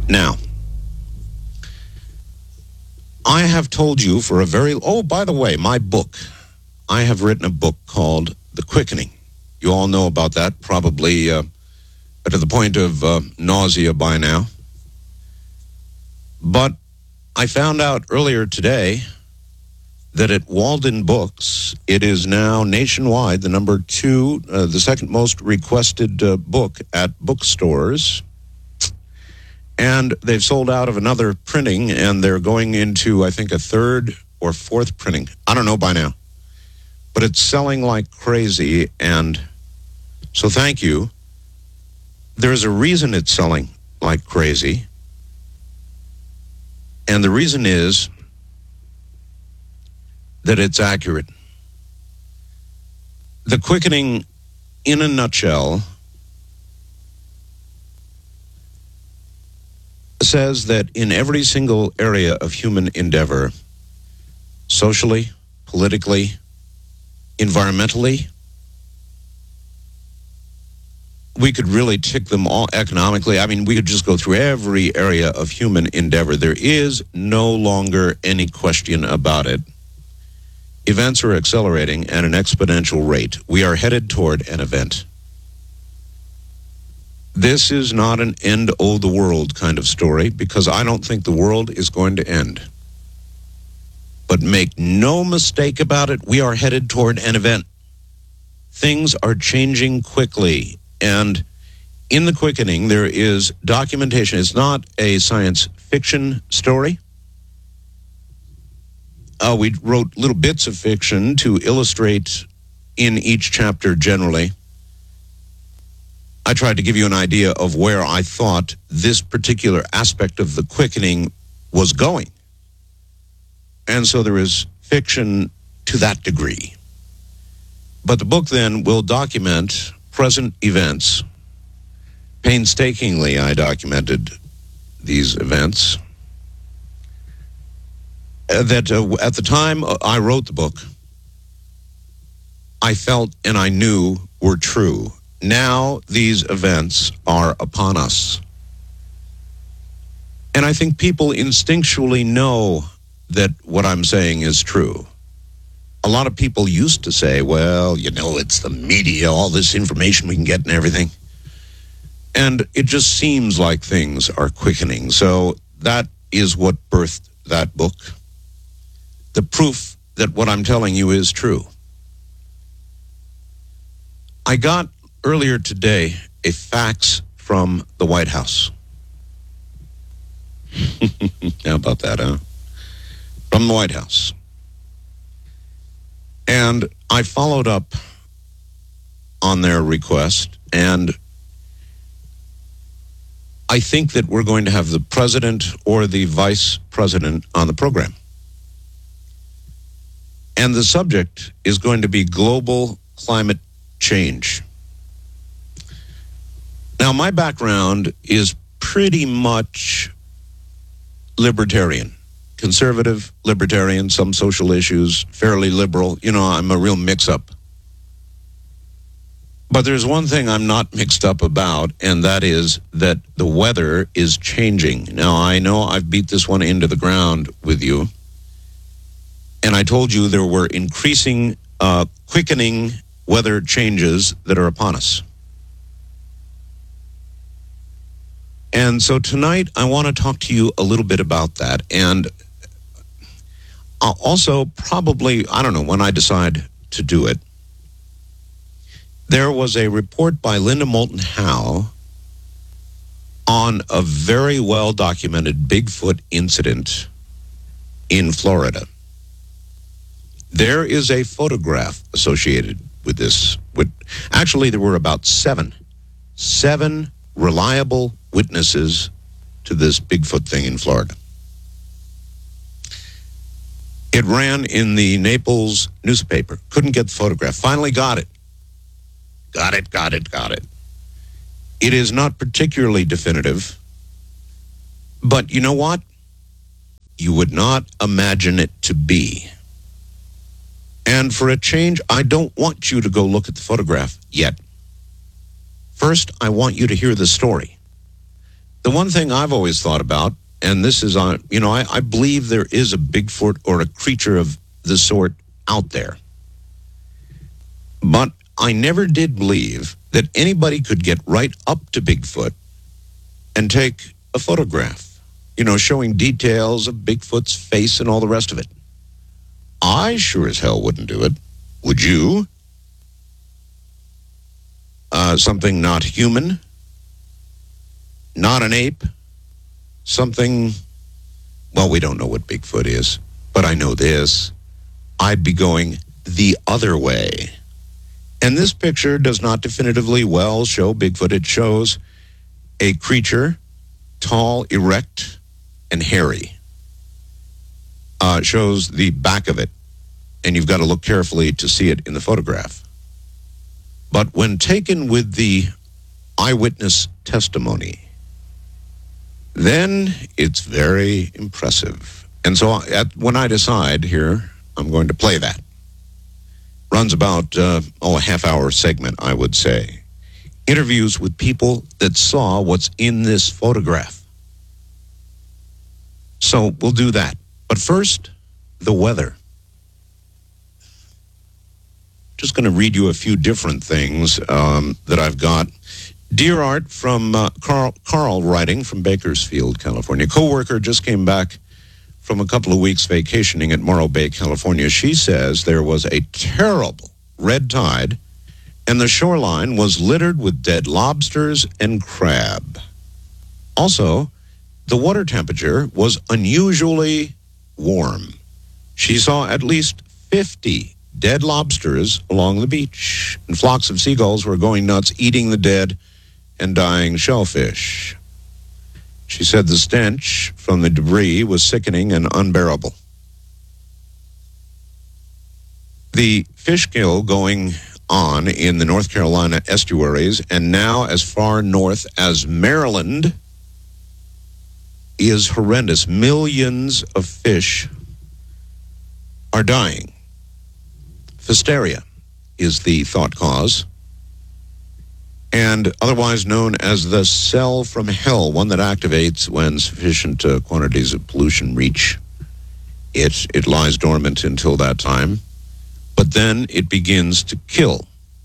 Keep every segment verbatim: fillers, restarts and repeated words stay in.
Now, I have told you for a very... Oh, by the way, my book. I have written a book called The Quickening. You all know about that, probably uh, to the point of uh, nausea by now. But I found out earlier today that at Walden Books, it is now nationwide the number two, uh, the second most requested uh, book at bookstores. And they've sold out of another printing, and they're going into, I think, a third or fourth printing. I don't know by now. But it's selling like crazy, and so thank you. There's a reason it's selling like crazy. And the reason is that it's accurate. The Quickening, in a nutshell, says that in every single area of human endeavor, socially, politically, environmentally, we could really tick them all economically. I mean, we could just go through every area of human endeavor. There is no longer any question about it. Events are accelerating at an exponential rate. We are headed toward an event. This is not an end of the world kind of story, because I don't think the world is going to end. But make no mistake about it, we are headed toward an event. Things are changing quickly. And in The Quickening, there is documentation. It's not a science fiction story. Uh, we wrote little bits of fiction to illustrate in each chapter generally. I tried to give you an idea of where I thought this particular aspect of The Quickening was going. And so there is fiction to that degree. But the book then will document present events. Painstakingly, I documented these events. Uh, that uh, at the time I wrote the book, I felt and I knew were true. Now these events are upon us. And I think people instinctually know that what I'm saying is true. A lot of people used to say, well, you know, it's the media, all this information we can get and everything. And it just seems like things are quickening. So that is what birthed that book. The proof that what I'm telling you is true. I got earlier today a fax from the White House. How about that, huh? From the White House. And I followed up on their request, and I think that we're going to have the president or the vice president on the program. And the subject is going to be global climate change. Now, my background is pretty much libertarian. Conservative, libertarian, some social issues, fairly liberal. You know, I'm a real mix-up. But there's one thing I'm not mixed up about, and that is that the weather is changing. Now, I know I've beat this one into the ground with you, and I told you there were increasing, uh, quickening weather changes that are upon us. And so tonight, I want to talk to you a little bit about that, and I'll also probably, I don't know, when I decide to do it, there was a report by Linda Moulton Howe on a very well-documented Bigfoot incident in Florida. There is a photograph associated with this. With, actually, there were about seven, seven reliable witnesses to this Bigfoot thing in Florida. It ran in the Naples newspaper. Couldn't get the photograph. Finally got it. Got it, got it, got it. It is not particularly definitive, but you know what? You would not imagine it to be. And for a change, I don't want you to go look at the photograph yet. First, I want you to hear the story. the one thing I've always thought about, and this is on, you know, I, I believe there is a Bigfoot or a creature of the sort out there. But I never did believe that anybody could get right up to Bigfoot and take a photograph, you know, showing details of Bigfoot's face and all the rest of it. I sure as hell wouldn't do it. Would you? Uh, something not human, not an ape, something, well, we don't know what Bigfoot is, but I know this. I'd be going the other way. And this picture does not definitively well show Bigfoot. It shows a creature, tall, erect, and hairy. Uh, shows the back of it, and you've got to look carefully to see it in the photograph. But when taken with the eyewitness testimony, then it's very impressive. And so at, when I decide here, I'm going to play that. Runs about, uh, oh, a half-hour segment, I would say. Interviews with people that saw what's in this photograph. So we'll do that. But first, the weather. Just going to read you a few different things um, that I've got. Dear Art from uh, Carl, Carl writing from Bakersfield, California. Coworker just came back from a couple of weeks vacationing at Morro Bay, California. She says there was a terrible red tide and the shoreline was littered with dead lobsters and crab. Also, the water temperature was unusually warm. She saw at least fifty dead lobsters along the beach, and flocks of seagulls were going nuts, eating the dead and dying shellfish. She said the stench from the debris was sickening and unbearable. The fish kill going on in the North Carolina estuaries and now as far north as Maryland is horrendous. Millions of fish are dying. Pfisteria is the thought cause, and otherwise known as the cell from hell, one that activates when sufficient uh, quantities of pollution reach it. It lies dormant until that time, but then it begins to kill.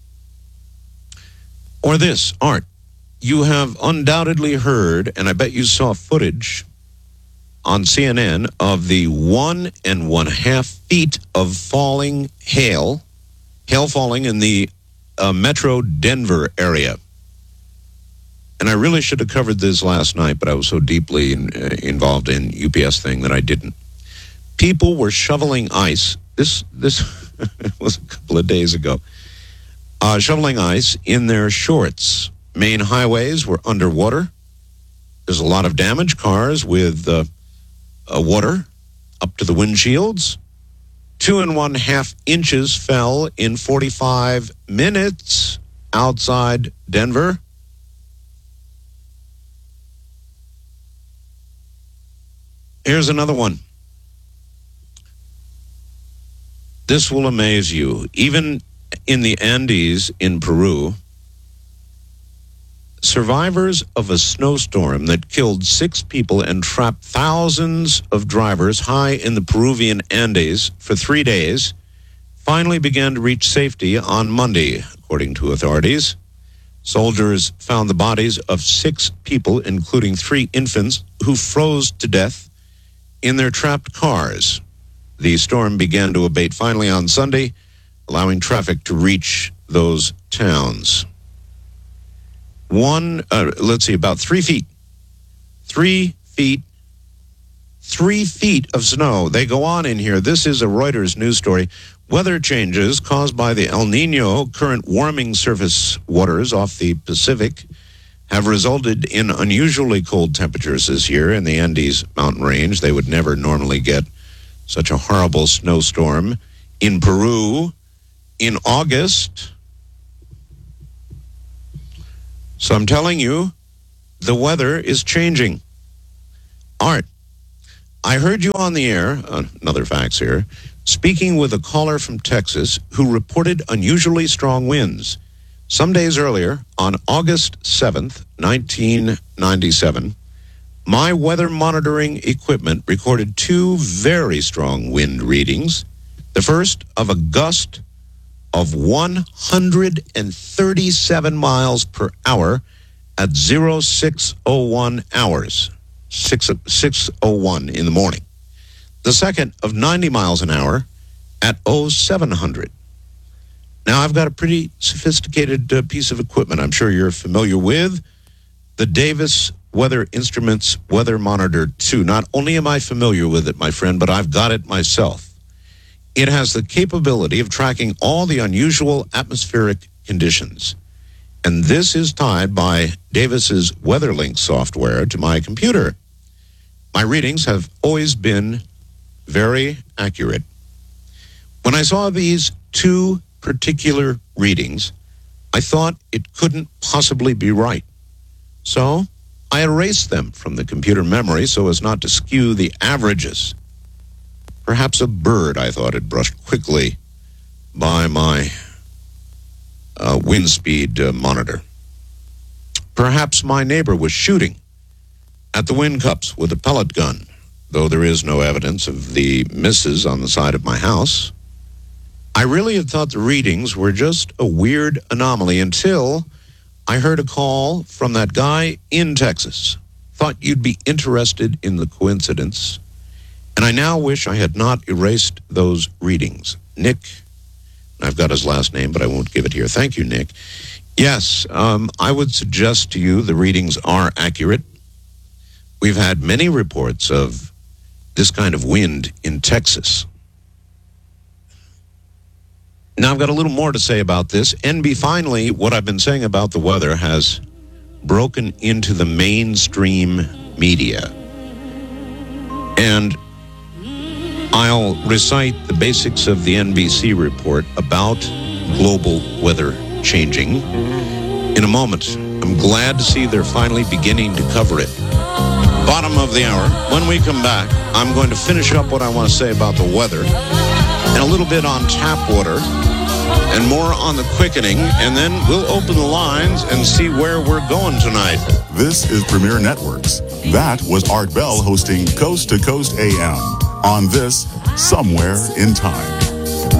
Or this, Art, you have undoubtedly heard, and I bet you saw footage on C N N of the one and one half feet of falling hail, hail falling in the uh, metro Denver area. And I really should have covered this last night, but I was so deeply in, uh, involved in U P S thing that I didn't. People were shoveling ice. This this was a couple of days ago. Uh, shoveling ice in their shorts. Main highways were underwater. There's a lot of damage. Cars with uh, uh, water up to the windshields. Two and one half inches fell in forty-five minutes outside Denver. Here's another one. This will amaze you. Even in the Andes in Peru, survivors of a snowstorm that killed six people and trapped thousands of drivers high in the Peruvian Andes for three days finally began to reach safety on Monday, according to authorities. Soldiers found the bodies of six people, including three infants, who froze to death in their trapped cars. The storm began to abate finally on Sunday, allowing traffic to reach those towns. One, uh, let's see, about three feet. Three feet. Three feet of snow. They go on in here. This is a Reuters news story. Weather changes caused by the El Nino current warming surface waters off the Pacific have resulted in unusually cold temperatures this year in the Andes mountain range. They would never normally get such a horrible snowstorm in Peru in August. So I'm telling you, the weather is changing. Art, I heard you on the air, uh, another facts here, speaking with a caller from Texas who reported unusually strong winds. Some days earlier, on August seventh, nineteen ninety-seven, My weather monitoring equipment recorded two very strong wind readings. The first of a gust of one hundred thirty-seven miles per hour at oh six oh one hours, six oh one in the morning. The second of ninety miles an hour at oh seven hundred. Now, I've got a pretty sophisticated uh, piece of equipment I'm sure you're familiar with, the Davis Weather Instruments Weather Monitor two. Not only am I familiar with it, my friend, but I've got it myself. It has the capability of tracking all the unusual atmospheric conditions. And this is tied by Davis's WeatherLink software to my computer. My readings have always been very accurate. When I saw these two particular readings, I thought it couldn't possibly be right. So I erased them from the computer memory so as not to skew the averages. Perhaps a bird, I thought, had brushed quickly by my uh, wind speed uh, monitor. Perhaps my neighbor was shooting at the wind cups with a pellet gun, though there is no evidence of the misses on the side of my house. I really had thought the readings were just a weird anomaly until I heard a call from that guy in Texas. Thought you'd be interested in the coincidence. And I now wish I had not erased those readings. Nick, I've got his last name, but I won't give it here. Thank you, Nick. Yes, um, I would suggest to you the readings are accurate. We've had many reports of this kind of wind in Texas. Now, I've got a little more to say about this. N B, finally, what I've been saying about the weather has broken into the mainstream media. And I'll recite the basics of the N B C report about global weather changing in a moment. I'm glad to see they're finally beginning to cover it. Bottom of the hour. When we come back, I'm going to finish up what I want to say about the weather and a little bit on tap water and more on the quickening, and then we'll open the lines and see where we're going tonight. This is Premier Networks. That was Art Bell hosting Coast to Coast A M on this Somewhere in Time.